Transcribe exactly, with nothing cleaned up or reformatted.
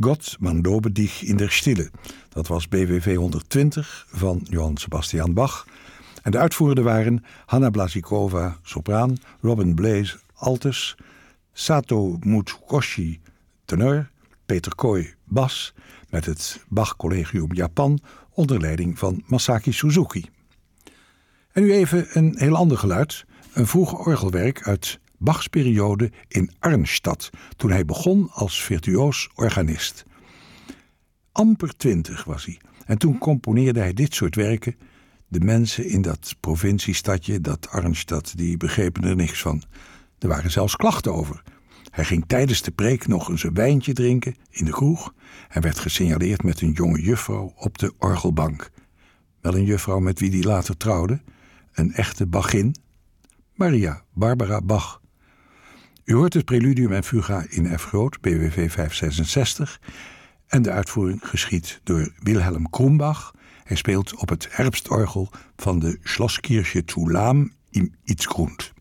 Gott man lobe dich in der Stille. Dat was B W V honderdtwintig van Johann Sebastian Bach. En de uitvoerenden waren Hanna Blasikova, sopraan, Robin Blaze, altus, Sato Mutsukoshi, tenor, Peter Kooi, bas, met het Bach Collegium Japan onder leiding van Masaki Suzuki. En nu even een heel ander geluid, een vroeg orgelwerk uit Bachs periode in Arnstadt, toen hij begon als virtuoos organist. Amper twintig was hij en toen componeerde hij dit soort werken. De mensen in dat provinciestadje, dat Arnstadt, die begrepen er niks van. Er waren zelfs klachten over. Hij ging tijdens de preek nog eens een wijntje drinken in de kroeg en werd gesignaleerd met een jonge juffrouw op de orgelbank. Wel een juffrouw met wie hij later trouwde, een echte Bachin, Maria Barbara Bach. U hoort het preludium en fuga in F groot, B W V vijfhonderdzesenzestig, en de uitvoering geschied door Wilhelm Krumbach. Hij speelt op het herfstorgel van de Schlosskirche zu Lahm im Itzgrund.